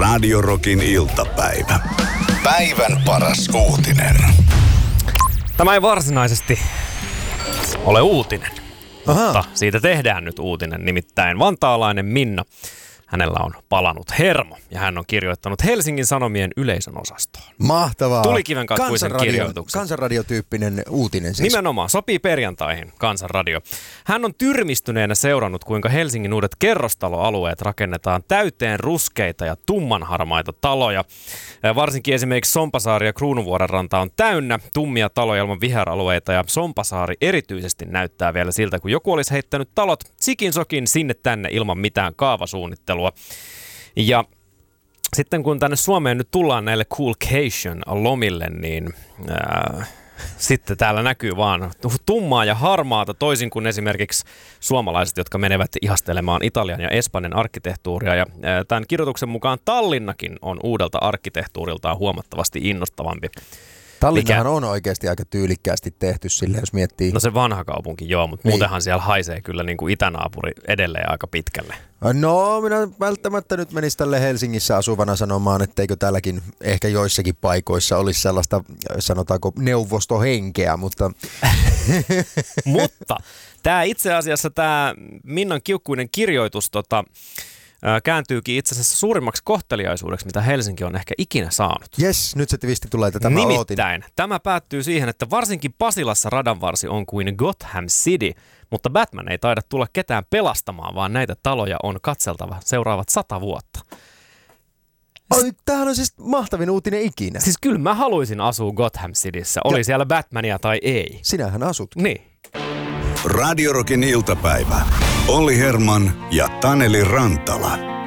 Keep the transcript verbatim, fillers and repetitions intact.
Radio Rockin iltapäivä. Päivän paras uutinen. Tämä ei varsinaisesti ole uutinen, Aha. mutta siitä tehdään nyt uutinen. Nimittäin vantaalainen Minna, hänellä on palannut hermo ja hän on kirjoittanut Helsingin Sanomien yleisön osastoon. Mahtavaa. Tulikiven katkuisen Kansanradio, kirjoituksen. Kansanradiotyyppinen uutinen siis. Nimenomaan, sopii perjantaihin, Kansanradio. Hän on tyrmistyneenä seurannut, kuinka Helsingin uudet kerrostaloalueet rakennetaan täyteen ruskeita ja tummanharmaita taloja. Varsinkin esimerkiksi Sompasaari ja Kruunuvuoren ranta on täynnä tummia taloja ilman viheralueita ja Sompasaari erityisesti näyttää vielä siltä, kun joku olisi heittänyt talot sikin sokin sinne tänne ilman mitään kaavasuunnittelua. Ja sitten kun tänne Suomeen nyt tullaan näille Coolcation-lomille, niin ää, sitten täällä näkyy vaan tummaa ja harmaata, toisin kuin esimerkiksi suomalaiset, jotka menevät ihastelemaan Italian ja Espanjan arkkitehtuuria. Ja ää, tämän kirjoituksen mukaan Tallinnakin on uudelta arkkitehtuuriltaan huomattavasti innostavampi. Tallinnahan on oikeasti aika tyylikkäästi tehty sille, jos miettii. No se vanha kaupunki, joo, mutta niin. Muutenhan siellä haisee kyllä niin kuin itänaapuri edelleen aika pitkälle. No, minä välttämättä nyt menis tälle Helsingissä asuvana sanomaan, etteikö täälläkin ehkä joissakin paikoissa olisi sellaista, sanotaanko, neuvostohenkeä, mutta... mutta tämä itse asiassa, tämä Minnan kiukkuinen kirjoitus tota, kääntyykin itse asiassa suurimmaksi kohteliaisuudeksi, mitä Helsinki on ehkä ikinä saanut. Jes, nyt se twisti tulee, että tämä Nimittäin, ootin. Tämä päättyy siihen, että varsinkin Pasilassa radanvarsi on kuin Gotham City, mutta Batman ei taida tulla ketään pelastamaan, vaan näitä taloja on katseltava seuraavat sata vuotta. Oi, tämähän on siis mahtavin uutinen ikinä. Siis kyllä mä haluaisin asua Gotham Cityssä, oli ja siellä Batmania tai ei. Sinähän asut. Niin. Radio Rockin iltapäivä. Olli Herman ja Taneli Rantala.